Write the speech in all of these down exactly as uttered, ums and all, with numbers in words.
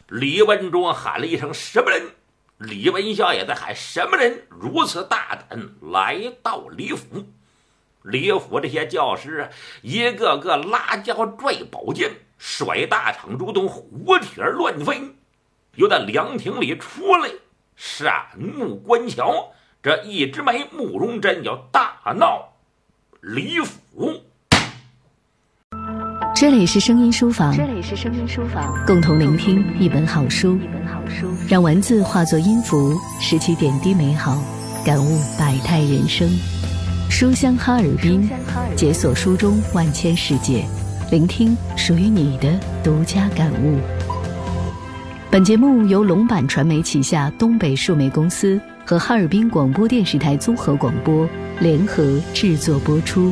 李文忠喊了一声什么人，李文孝也在喊什么人，如此大胆来到李府。李府这些教师一个个拉脚拽宝剑，甩大场如同火铁乱飞，由那凉亭里出来，闪目观瞧。这一枝梅、慕容真要大闹李府。 这里是声音书房，这里是声音书房，共同聆听一本好书，一本好书，让文字化作音符，拾起点滴美好，感悟百态人生。书香哈尔滨，解锁书中万千世界，聆听属于你的独家感悟。本节目由龙版传媒旗下东北数媒公司和哈尔滨广播电视台综合广播联合制作播出。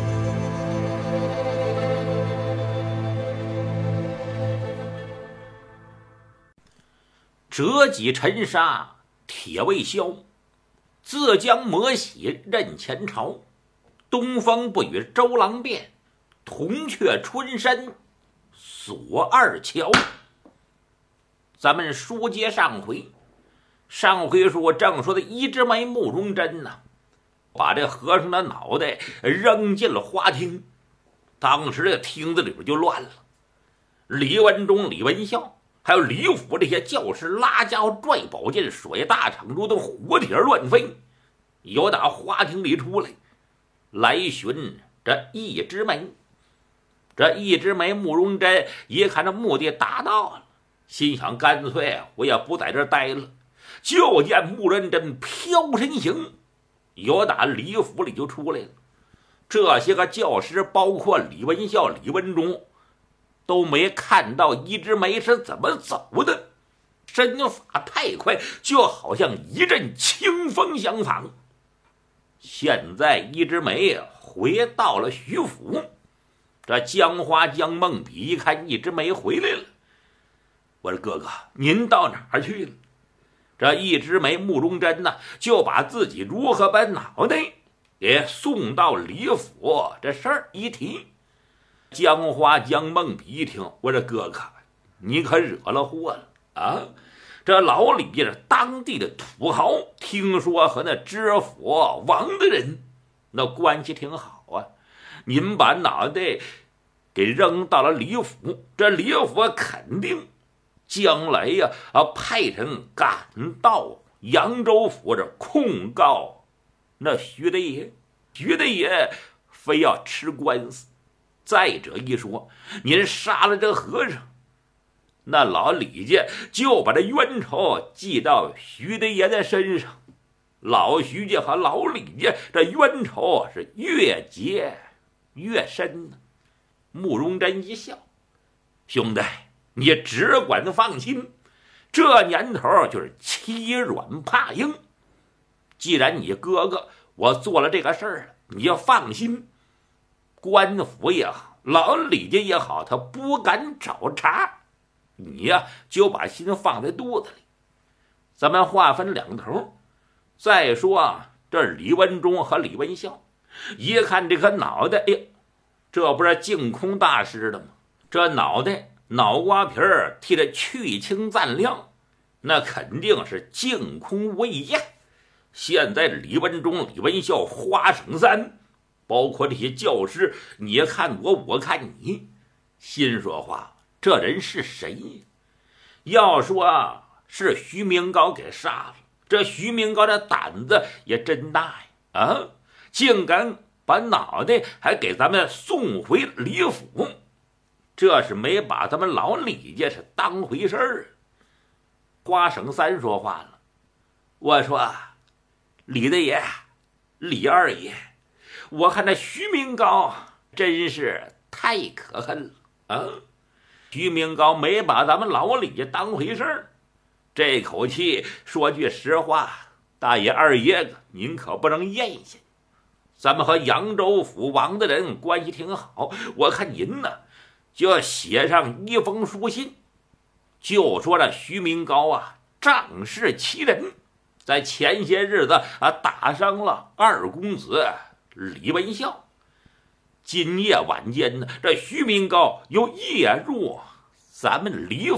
折戟沉沙铁未销，自将磨洗任前朝。东风不与周郎便，铜雀春深锁二乔。咱们书接上回，上回书正说的一枝梅、慕容真呢、啊，把这和尚的脑袋扔进了花厅，当时这厅子里边就乱了。李文忠、李文孝还有李府这些教师拉家伙拽宝剑，甩大场如同火铁乱飞，由打花厅里出来，来寻这一枝梅。这一枝梅、慕容真一看这目的达到了，心想干脆我也不在这待了，就见慕容真飘身行，由打李府里就出来了。这些个教师包括李文孝、李文忠都没看到一枝梅是怎么走的，身法太快，就好像一阵清风相仿。现在一枝梅回到了徐府，这江花、江梦比一看一枝梅回来了，我说哥哥您到哪儿去了？这一枝梅、慕容真呢，就把自己如何把脑袋给送到李府这事儿一提。江花、江梦比一听，我说哥哥你可惹了祸了啊！这老李是当地的土豪，听说和那知府王的人那关系挺好啊，您把脑袋给扔到了李府，这李府肯定将来呀啊派人赶到扬州府这控告那徐德爷，徐德爷非要吃官司。再者一说，您杀了这和尚，那老李家就把这冤仇记到徐德爷的身上，老徐家和老李家这冤仇是越结越深呢。慕容真一笑，兄弟你只管放心，这年头就是欺软怕硬，既然你哥哥我做了这个事儿了，你要放心，官府也好，老李家也好，他不敢找茬，你呀就把心放在肚子里。咱们话分两头，再说啊，这李文忠和李文孝一看这个脑袋，哎呀，这不是净空大师的吗？这脑袋脑瓜皮儿剃得去青暂亮，那肯定是净空未验。现在李文忠、李文孝、花省三，包括这些教师，你看我，我看你，心说话，这人是谁？要说是徐明高给杀了，这徐明高的胆子也真大呀！啊，竟敢把脑袋还给咱们送回李府，这是没把咱们老李家是当回事儿。花省三说话了，我说李大爷、李二爷，我看那徐明高真是太可恨了啊！徐明高没把咱们老李家当回事儿，这口气说句实话，大爷二爷子您可不能咽下。咱们和扬州府王的人关系挺好，我看您呢就要写上一封书信，就说这徐明高啊仗势欺人，在前些日子啊打伤了二公子李文孝，今夜晚间呢，这徐明高又夜入咱们李府，